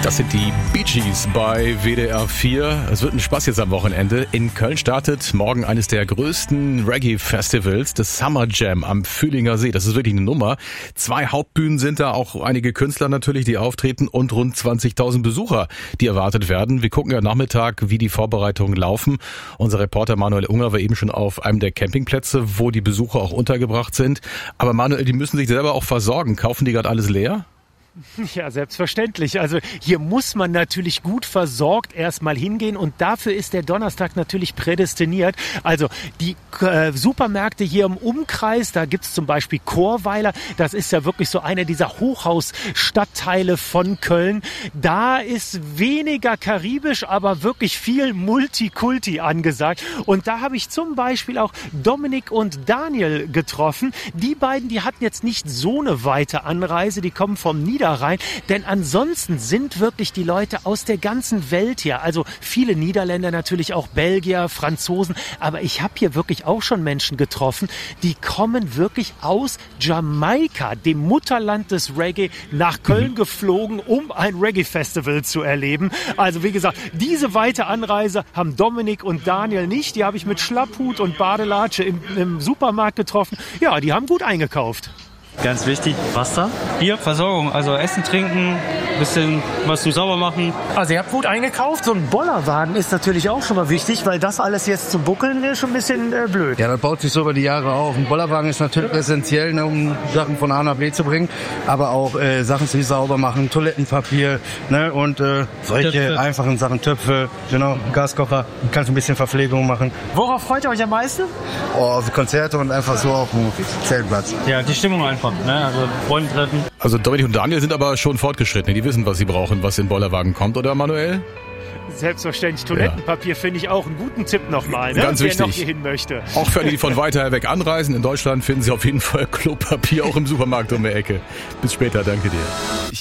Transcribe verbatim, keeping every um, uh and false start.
Das sind die Bee Gees bei W D R vier. Es wird ein Spaß jetzt am Wochenende. In Köln startet morgen eines der größten Reggae-Festivals, das Summer Jam am Fühlinger See. Das ist wirklich eine Nummer. Zwei Hauptbühnen sind da, auch einige Künstler natürlich, die auftreten und rund zwanzigtausend Besucher, die erwartet werden. Wir gucken ja Nachmittag, wie die Vorbereitungen laufen. Unser Reporter Manuel Unger war eben schon auf einem der Campingplätze, wo die Besucher auch untergebracht sind. Aber Manuel, die müssen sich selber auch versorgen. Kaufen die gerade alles leer? Ja, selbstverständlich. Also hier muss man natürlich gut versorgt erstmal hingehen und dafür ist der Donnerstag natürlich prädestiniert. Also die äh, Supermärkte hier im Umkreis, da gibt's zum Beispiel Chorweiler, das ist ja wirklich so einer dieser Hochhausstadtteile von Köln. Da ist weniger karibisch, aber wirklich viel Multikulti angesagt. Und da habe ich zum Beispiel auch Dominik und Daniel getroffen. Die beiden, die hatten jetzt nicht so eine weite Anreise, die kommen vom Niederrhein. Rein, denn ansonsten sind wirklich die Leute aus der ganzen Welt hier, also viele Niederländer, natürlich auch Belgier, Franzosen, aber ich habe hier wirklich auch schon Menschen getroffen, die kommen wirklich aus Jamaika, dem Mutterland des Reggae, nach Köln geflogen, um ein Reggae-Festival zu erleben. Also wie gesagt, diese weite Anreise haben Dominik und Daniel nicht, die habe ich mit Schlapphut und Badelatsche im, im Supermarkt getroffen. Ja, die haben gut eingekauft. Ganz wichtig, Wasser, Bier, Versorgung, also Essen, Trinken, bisschen was zum Saubermachen. Also ihr habt gut eingekauft. So ein Bollerwagen ist natürlich auch schon mal wichtig, weil das alles jetzt zu buckeln ist schon ein bisschen äh, blöd. Ja, das baut sich so über die Jahre auf. Ein Bollerwagen ist natürlich essentiell, ne, um Sachen von A nach B zu bringen, aber auch äh, Sachen zum sauber machen, Toilettenpapier, ne, und äh, solche Töpfe. Einfachen Sachen, Töpfe, genau, Gaskocher, kannst ein bisschen Verpflegung machen. Worauf freut ihr euch am meisten? Oh, auf Konzerte und einfach so auf dem Zeltplatz. Ja, die Stimmung einfach. Ne? Also Freunde treffen. Also Dominik und Daniel sind aber schon fortgeschritten. Die wissen, was sie brauchen, was in den Bollerwagen kommt, oder Manuel? Selbstverständlich. Toilettenpapier ja. Finde ich auch einen guten Tipp nochmal, ne? Ganz wichtig. Wer noch hier hin möchte. Auch für die, die von weiter weg anreisen. In Deutschland finden Sie auf jeden Fall Klopapier auch im Supermarkt um die Ecke. Bis später, danke dir.